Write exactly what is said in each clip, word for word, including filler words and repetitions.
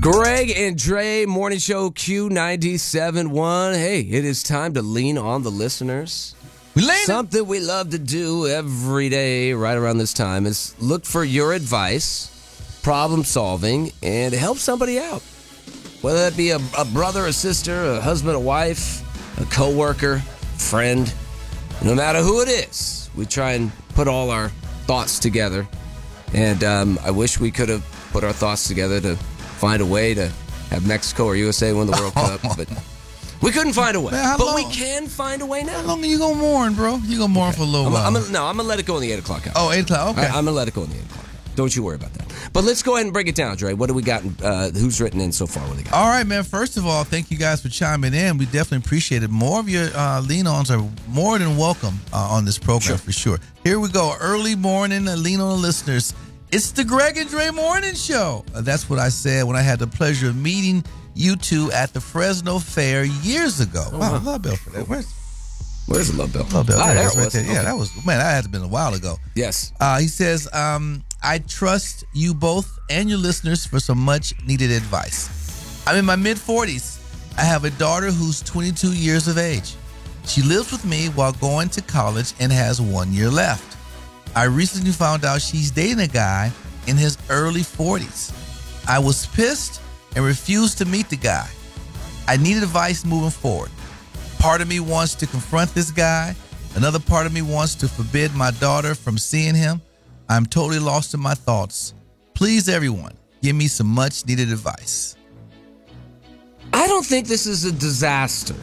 Greg and Dre, Morning Show Q ninety-seven point one. Hey, it is time to lean on the listeners. We lean Something we love to do every day right around this time is look for your advice, problem solving, and help somebody out. Whether that be a, a brother, a sister, a husband, a wife, a coworker, friend, no matter who it is, we try and put all our thoughts together. And um, I wish we could have put our thoughts together to find a way to have Mexico or U S A win the World Cup, but we couldn't find a way. Man, but long, we can find a way now. How long are you gonna mourn, bro? You gonna mourn okay. for a little I'm, while? I'm a, no, I'm gonna let it go in the eight o'clock hour. Oh, eight o'clock. Okay, I, I'm gonna let it go in the eight o'clock hour. Don't you worry about that. But let's go ahead and break it down, Dre. What do we got? Uh, who's written in so far? What do we got? All right, man. First of all, thank you guys for chiming in. We definitely appreciate it. More of your uh, lean-ons are more than welcome uh, on this program, sure. for sure. Here we go. Early morning, uh, lean on the listeners. It's the Greg and Dre Morning Show. Uh, that's what I said when I had the pleasure of meeting you two at the Fresno Fair years ago. Oh, wow, love Bill for that. Where's, Where's the love Bill? Love Bill. Ah, there, there right was. there. Yeah, okay. that was, man, that had to been a while ago. Yes. Uh, he says, um, I trust you both and your listeners for some much needed advice. I'm in my mid forties. I have a daughter who's twenty-two years of age. She lives with me while going to college and has one year left. I recently found out she's dating a guy in his early forties. I was pissed and refused to meet the guy. I need advice moving forward. Part of me wants to confront this guy. Another part of me wants to forbid my daughter from seeing him. I'm totally lost in my thoughts. Please, everyone, give me some much needed advice. I don't think this is a disaster.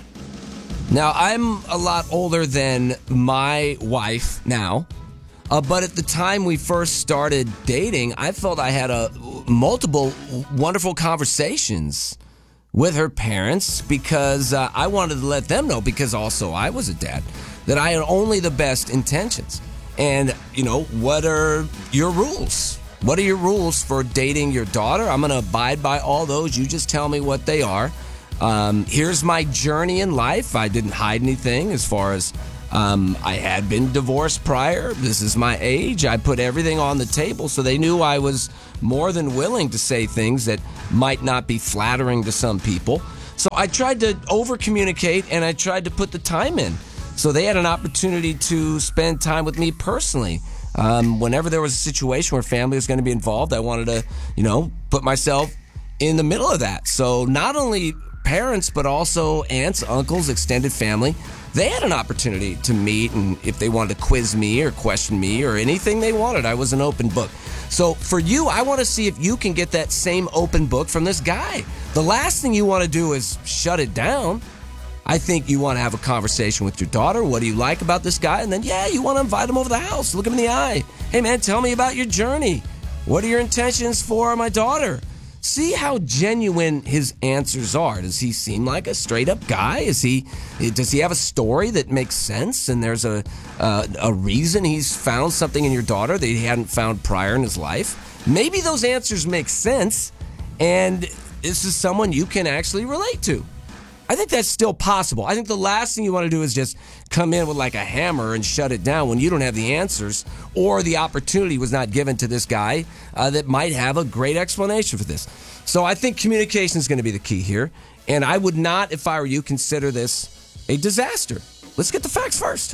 Now, I'm a lot older than my wife now. Uh, but at the time we first started dating, I felt I had a multiple wonderful conversations with her parents because uh, I wanted to let them know, because also I was a dad, that I had only the best intentions. And, you know, what are your rules? What are your rules for dating your daughter? I'm going to abide by all those. You just tell me what they are. Um, here's my journey in life. I didn't hide anything as far as Um, I had been divorced prior. This is my age. I put everything on the table, so they knew I was more than willing to say things that might not be flattering to some people. So I tried to over-communicate, and I tried to put the time in. So they had an opportunity to spend time with me personally. Um, whenever there was a situation where family was going to be involved, I wanted to, you know, put myself in the middle of that. So not only parents, but also aunts, uncles, extended family, they had an opportunity to meet, and if they wanted to quiz me or question me or anything they wanted, I was an open book. So for you, I want to see if you can get that same open book from this guy. The last thing you want to do is shut it down. I think you want to have a conversation with your daughter. What do you like about this guy? And then, yeah, you want to invite him over the house. Look him in the eye. Hey, man, tell me about your journey. What are your intentions for my daughter? See how genuine his answers are. Does he seem like a straight-up guy? Is he? Does he have a story that makes sense? And there's a uh, a reason he's found something in your daughter that he hadn't found prior in his life? Maybe those answers make sense, and this is someone you can actually relate to. I think that's still possible. I think the last thing you want to do is just come in with like a hammer and shut it down when you don't have the answers, or the opportunity was not given to this guy uh, that might have a great explanation for this. So I think communication is going to be the key here. And I would not, if I were you, consider this a disaster. Let's get the facts first.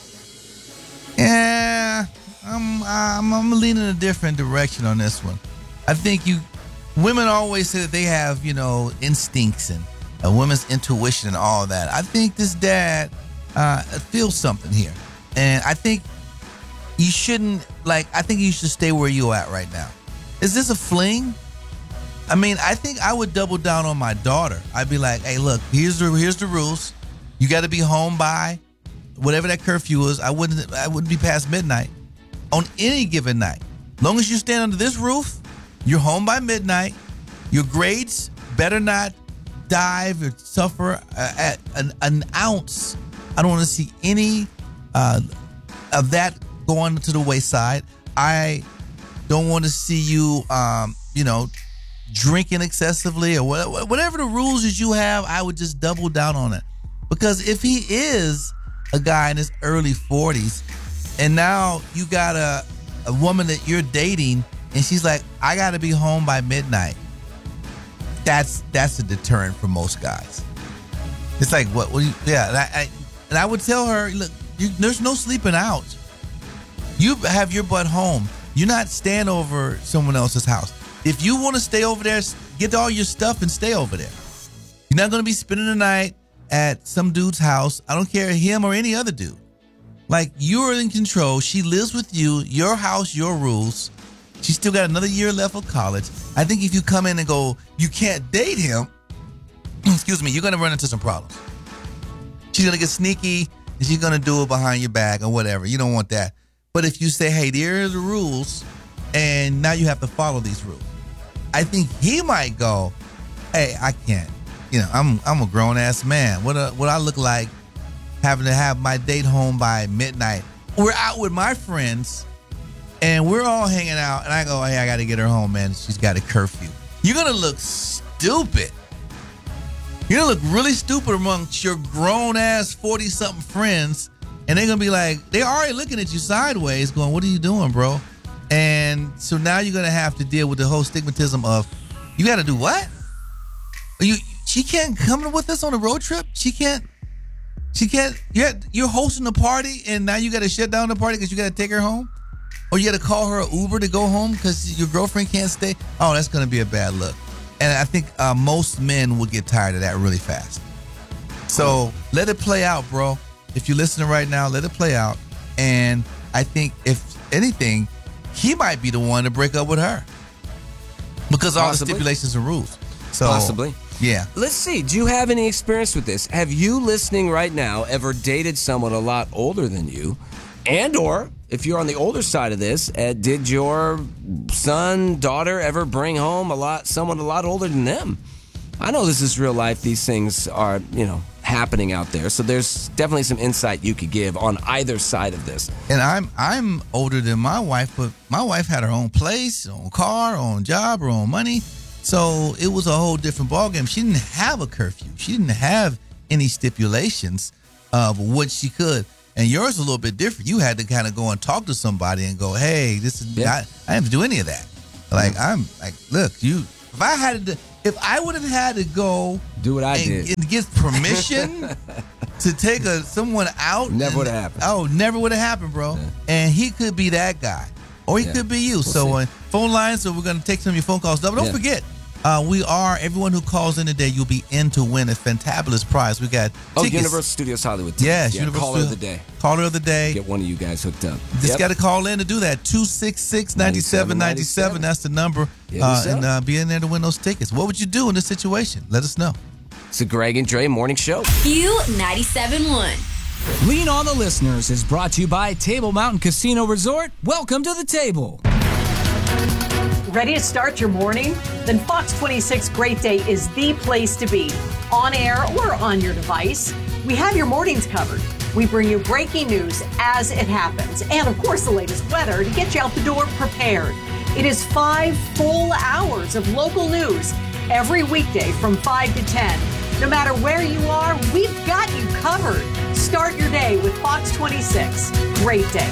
Yeah, I'm, I'm, I'm leaning a different direction on this one. I think you, women always say that they have, you know, instincts and a woman's intuition and all that. I think this dad uh, feels something here. And I think you shouldn't, like, I think you should stay where you're at right now. Is this a fling? I mean, I think I would double down on my daughter. I'd be like, hey, look, here's the here's the rules. You got to be home by whatever that curfew is. I wouldn't I wouldn't be past midnight on any given night. Long as you stand under this roof, you're home by midnight. Your grades better not dive or suffer uh, at an, an ounce. I don't want to see any uh, of that going to the wayside. I don't want to see you, um, you know, drinking excessively or whatever, whatever the rules that you have. I would just double down on it, because if he is a guy in his early forties and now you got a, a woman that you're dating and she's like, I got to be home by midnight. that's that's a deterrent for most guys. It's like, what? what do you, yeah, and I, I, and I would tell her, look, you, there's no sleeping out. You have your butt home. You're not staying over someone else's house. If you want to stay over there, get all your stuff and stay over there. You're not going to be spending the night at some dude's house. I don't care, him or any other dude. Like, you're in control. She lives with you, your house, your rules. She's still got another year left of college. I think if you come in and go, you can't date him, excuse me, you're going to run into some problems. She's going to get sneaky and she's going to do it behind your back or whatever. You don't want that. But if you say, hey, here are the rules, and now you have to follow these rules, I think he might go, hey, I can't. You know, I'm I'm a grown ass man. What a, what I look like having to have my date home by midnight. We're out with my friends, and we're all hanging out, and I go, hey, I got to get her home, man. She's got a curfew. You're gonna look stupid. You're gonna look really stupid amongst your grown ass forty something friends. And they're going to be like, they're already looking at you sideways going, what are you doing, bro? And so now you're going to have to deal with the whole stigmatism of, you got to do what? Are you? She can't come with us on a road trip? She can't, she can't, you're, you're hosting a party and now you got to shut down the party because you got to take her home? Or you got to call her an Uber to go home because your girlfriend can't stay? Oh, that's going to be a bad look. And I think uh, most men will get tired of that really fast. So let it play out, bro. If you're listening right now, let it play out. And I think, if anything, he might be the one to break up with her because of all the stipulations and rules. So, Possibly. Yeah. Let's see. Do you have any experience with this? Have you, listening right now, ever dated someone a lot older than you? And or, if you're on the older side of this, uh, did your son, daughter ever bring home a lot someone a lot older than them? I know this is real life. These things are, you know, happening out there. So there's definitely some insight you could give on either side of this. And I'm I'm older than my wife, but my wife had her own place, her own car, her own job, her own money. So it was a whole different ballgame. She didn't have a curfew. She didn't have any stipulations of what she could. And yours is a little bit different. You had to kind of go and talk to somebody and go, hey, this is yeah. I, I didn't have to do any of that. Like, yeah. I'm like, look, you, if I had to, if I would have had to go do what I and, did and get permission to take a someone out, never would have happened. Oh, never would have happened, bro. Yeah. And he could be that guy, or he yeah. could be you. We'll so, uh, phone lines. So we're gonna take some of your phone calls. But don't yeah. forget, uh, we are everyone who calls in today. You'll be in to win a fantabulous prize. We got oh, tickets. Universal Studios Hollywood. Tickets. Yes, yeah, Universal caller of the day. Caller of the day. Get one of you guys hooked up. Just yep. got to call in to do that. two six six, nine seven nine seven. That's the number. Uh, and uh, be in there to win those tickets. What would you do in this situation? Let us know. It's a Greg and Dre morning show. Q ninety-seven point one. Lean on the Listeners is brought to you by Table Mountain Casino Resort. Welcome to the table. Ready to start your morning? Then Fox twenty-six Great Day is the place to be. On air or on your device, we have your mornings covered. We bring you breaking news as it happens. And of course, the latest weather to get you out the door prepared. It is five full hours of local news every weekday from five to ten. No matter where you are, we've got you covered. Start your day with Fox twenty-six. Great Day.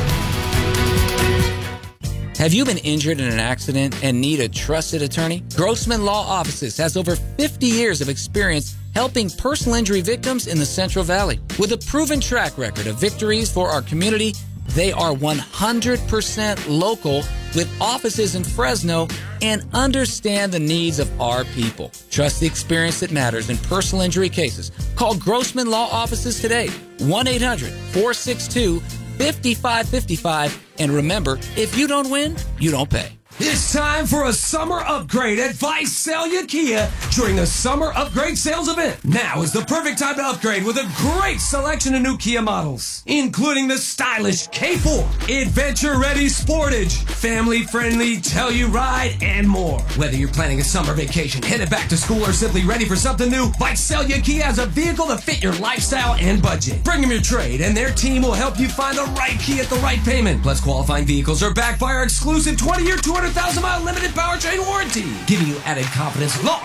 Have you been injured in an accident and need a trusted attorney? Grossman Law Offices has over fifty years of experience helping personal injury victims in the Central Valley. With a proven track record of victories for our community, they are one hundred percent local with offices in Fresno and understand the needs of our people. Trust the experience that matters in personal injury cases. Call Grossman Law Offices today, one eight hundred, four six two, five five five five. And remember, if you don't win, you don't pay. It's time for a summer upgrade at Visalia Kia during the Summer Upgrade Sales event. Now is the perfect time to upgrade with a great selection of new Kia models, including the stylish K four, adventure-ready Sportage, family-friendly Telluride, and more. Whether you're planning a summer vacation, headed back to school, or simply ready for something new, Visalia Kia has a vehicle to fit your lifestyle and budget. Bring them your trade, and their team will help you find the right Kia at the right payment. Plus, qualifying vehicles are backed by our exclusive twenty-year, two hundred thousand mile limited powertrain warranty, giving you added confidence long after you've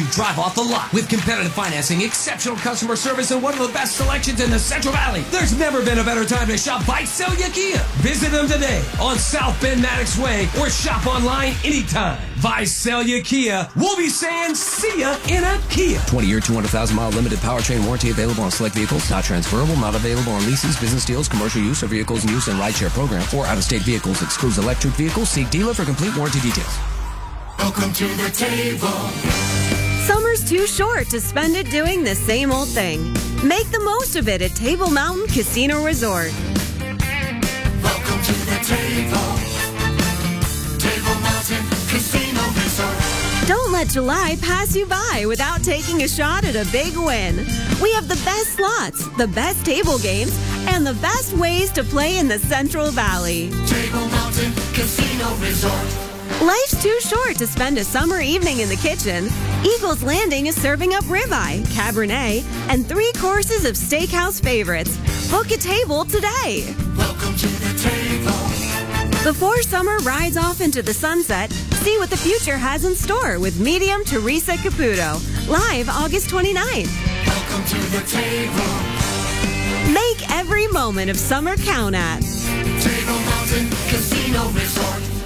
drive off the lot. With competitive financing, exceptional customer service, and one of the best selections in the Central Valley, there's never been a better time to shop Buy Sell Ya Kia. Visit them today on South Bend Maddox Way or shop online anytime. Buy Sell Ya Kia. We'll be saying see ya in a Kia. twenty-year, two hundred thousand mile limited powertrain warranty available on select vehicles. Not transferable, not available on leases, business deals, commercial use, or vehicles in use in rideshare program, or out-of-state vehicles. Excludes electric vehicles. See dealer for complete warranty details. Welcome to the table. Summer's too short to spend it doing the same old thing. Make the most of it at Table Mountain Casino Resort. Welcome to the table. Table Mountain Casino Resort. Don't let July pass you by without taking a shot at a big win. We have the best slots, the best table games, and the best ways to play in the Central Valley. Table Mountain Casino Resort. Life's too short to spend a summer evening in the kitchen. Eagles Landing is serving up ribeye, Cabernet, and three courses of steakhouse favorites. Book a table today. Welcome to the table. Before summer rides off into the sunset, see what the future has in store with medium Teresa Caputo, live August twenty-ninth. Welcome to the table. Make every moment of summer count at Table Mountain Casino Resort.